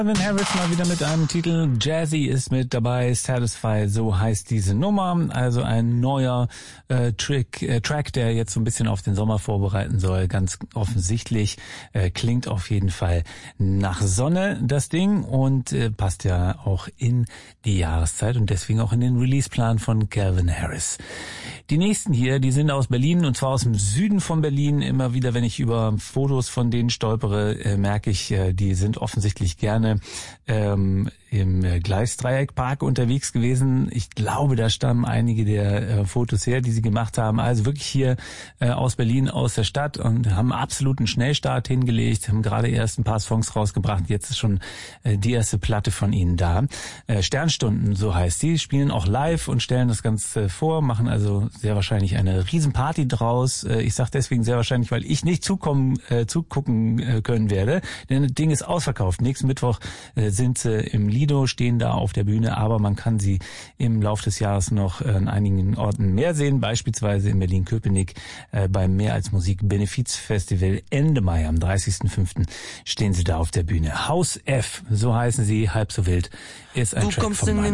Calvin Harris mal wieder mit einem Titel. Jazzy ist mit dabei, Satisfy, so heißt diese Nummer. Also ein neuer Track, der jetzt so ein bisschen auf den Sommer vorbereiten soll. Ganz offensichtlich klingt auf jeden Fall nach Sonne das Ding und passt ja auch in die Jahreszeit und deswegen auch in den Releaseplan von Calvin Harris. Die nächsten hier, die sind aus Berlin und zwar aus dem Süden von Berlin. Immer wieder, wenn ich über Fotos von denen stolpere, merke ich, die sind offensichtlich gerne im Gleisdreieckpark unterwegs gewesen. Ich glaube, da stammen einige der Fotos her, die sie gemacht haben. Also wirklich hier aus Berlin, aus der Stadt und haben absoluten Schnellstart hingelegt, haben gerade erst ein paar Songs rausgebracht. Jetzt ist schon die erste Platte von ihnen da. Sternstunden, so heißt sie, spielen auch live und stellen das Ganze vor, machen also sehr wahrscheinlich eine Riesenparty draus. Ich sage deswegen sehr wahrscheinlich, weil ich nicht zugucken können werde, denn das Ding ist ausverkauft. Nächsten Mittwoch sind sie im Lido, stehen da auf der Bühne, aber man kann sie im Laufe des Jahres noch an einigen Orten mehr sehen, beispielsweise in Berlin-Köpenick beim Mehr als Musik Benefizfestival Ende Mai, am 30.05. stehen sie da auf der Bühne. Haus F, so heißen sie, halb so wild, ist ein Track von meinem